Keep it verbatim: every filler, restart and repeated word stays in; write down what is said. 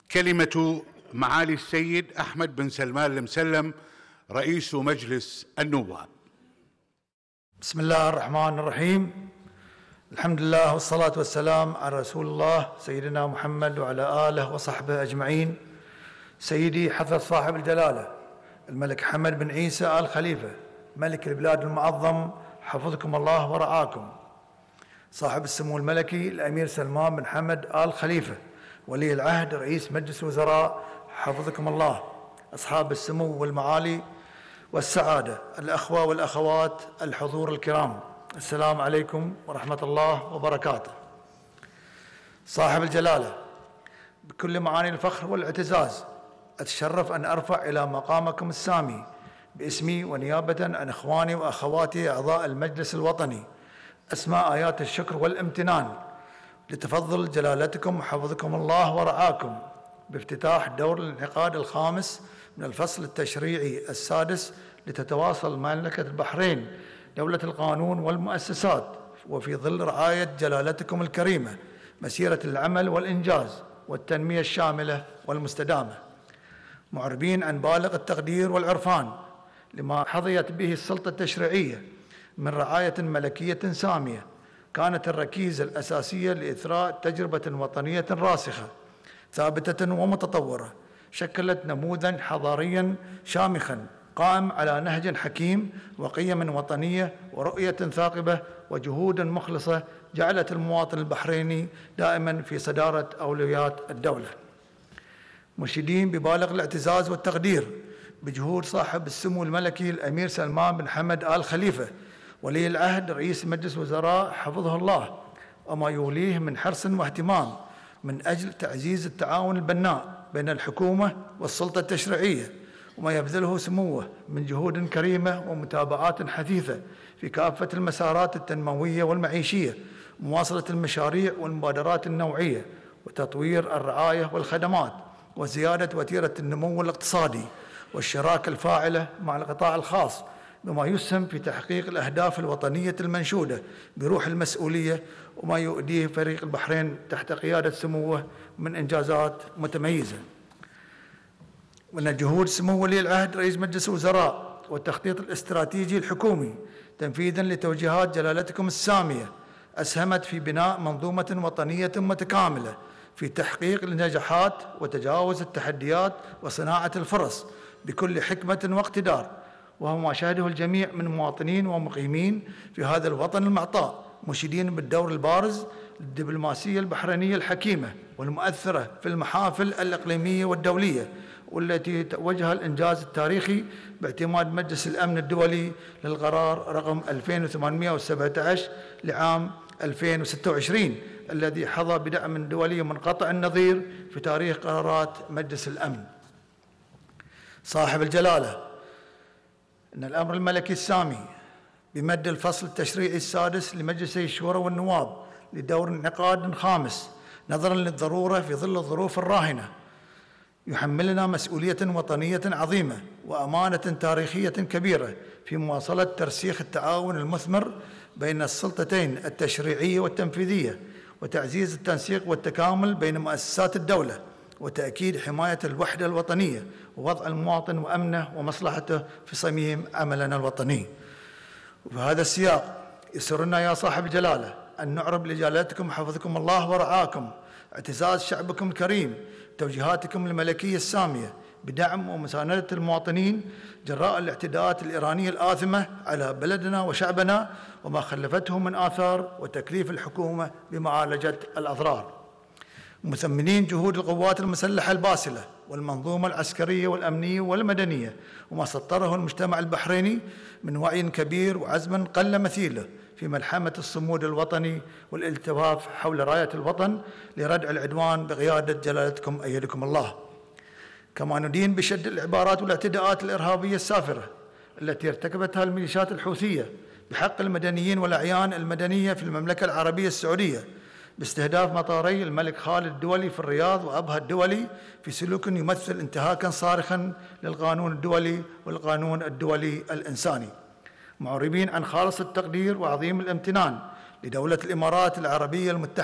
كلمة معالي السيد أحمد بن سلمان المسلم رئيس مجلس النواب. بسم الله الرحمن الرحيم. الحمد لله والصلاة والسلام على رسول الله سيدنا محمد وعلى آله وصحبه أجمعين. سيدي حضرة صاحب الجلالة الملك حمد بن عيسى آل خليفة ملك البلاد المعظم حفظكم الله ورعاكم، صاحب السمو الملكي الأمير سلمان بن حمد آل خليفة ولي العهد رئيس مجلس الوزراء حفظكم الله، أصحاب السمو والمعالي والسعادة، الأخوة والأخوات، الحضور الكرام، السلام عليكم ورحمة الله وبركاته. صاحب الجلالة، بكل معاني الفخر والاعتزاز أتشرف أن أرفع إلى مقامكم السامي باسمي ونيابة عن إخواني وأخواتي أعضاء المجلس الوطني أسماء آيات الشكر والامتنان لتفضل جلالتكم حفظكم الله ورعاكم بافتتاح دور الانعقاد الخامس من الفصل التشريعي السادس لتتواصل مملكة البحرين دولة القانون والمؤسسات، وفي ظل رعاية جلالتكم الكريمة مسيرة العمل والإنجاز والتنمية الشاملة والمستدامة، معربين عن بالغ التقدير والعرفان لما حظيت به السلطة التشريعية من رعاية ملكية سامية كانت الركيزة الأساسية لإثراء تجربة وطنية راسخة ثابتة ومتطورة شكلت نموذجا حضاريا شامخا قائم على نهج حكيم وقيم وطنية ورؤية ثاقبة وجهود مخلصة جعلت المواطن البحريني دائما في صدارة أولويات الدولة، مشيدين ببالغ الاعتزاز والتقدير بجهود صاحب السمو الملكي الأمير سلمان بن حمد آل خليفة ولي العهد رئيس مجلس الوزراء حفظه الله، وما يوليه من حرص واهتمام من أجل تعزيز التعاون البناء بين الحكومة والسلطة التشريعية، وما يبذله سموه من جهود كريمة ومتابعات حثيثة في كافة المسارات التنموية والمعيشية، مواصلة المشاريع والمبادرات النوعية وتطوير الرعاية والخدمات وزيادة وتيرة النمو الاقتصادي والشراكة الفاعلة مع القطاع الخاص، بما يسهم في تحقيق الأهداف الوطنية المنشودة بروح المسؤولية وما يؤديه فريق البحرين تحت قيادة سموه من إنجازات متميزة. وأن جهود سمو ولي العهد رئيس مجلس الوزراء والتخطيط الاستراتيجي الحكومي تنفيذا لتوجيهات جلالتكم السامية أسهمت في بناء منظومة وطنية متكاملة في تحقيق النجاحات وتجاوز التحديات وصناعة الفرص بكل حكمة واقتدار، وهو ما شاهده الجميع من مواطنين ومقيمين في هذا الوطن المعطاء، مشيدين بالدور البارز للدبلوماسية البحرينية الحكيمة والمؤثرة في المحافل الإقليمية والدولية، والتي توجها الإنجاز التاريخي باعتماد مجلس الأمن الدولي للقرار رقم ألفين وثمانمئة وسبعة عشر لعام ألفين وستة وعشرين الذي حظى بدعم دولي منقطع النظير في تاريخ قرارات مجلس الأمن. صاحب الجلالة، إن الأمر الملكي السامي بمد الفصل التشريعي السادس لمجلسي الشورى والنواب لدور انعقاد خامس نظرا للضرورة في ظل الظروف الراهنة يحملنا مسؤولية وطنية عظيمة وأمانة تاريخية كبيرة في مواصلة ترسيخ التعاون المثمر بين السلطتين التشريعية والتنفيذية وتعزيز التنسيق والتكامل بين مؤسسات الدولة وتأكيد حماية الوحدة الوطنية ووضع المواطن وأمنه ومصلحته في صميم عملنا الوطني. وفي هذا السياق يسرنا يا صاحب الجلالة أن نعرب لجلالتكم حفظكم الله ورعاكم اعتزاز شعبكم الكريم توجيهاتكم الملكية السامية بدعم ومساندة المواطنين جراء الاعتداءات الإيرانية الآثمة على بلدنا وشعبنا وما خلفته من آثار وتكليف الحكومة بمعالجة الأضرار، مثمنين جهود القوات المسلحة الباسلة والمنظومة العسكرية والأمنية والمدنية وما سطره المجتمع البحريني من وعي كبير وعزم قل مثيله في ملحمة الصمود الوطني والالتفاف حول راية الوطن لردع العدوان بقيادة جلالتكم أيدكم الله. كما ندين بشد العبارات والاعتداءات الإرهابية السافرة التي ارتكبتها الميليشيات الحوثية بحق المدنيين والأعيان المدنية في المملكة العربية السعودية باستهداف مطاري الملك خالد الدولي في الرياض وأبها الدولي في سلوك يمثل انتهاكا صارخا للقانون الدولي والقانون الدولي الإنساني، معربين عن خالص التقدير وعظيم الامتنان لدولة الإمارات العربية المتحدة